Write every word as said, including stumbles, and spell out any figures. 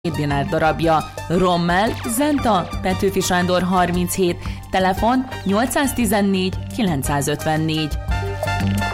dinár darabja. Rommel, Zenta, Petőfi Sándor harminchét, telefon nyolcszáztizennégy kilencszázötvennégy.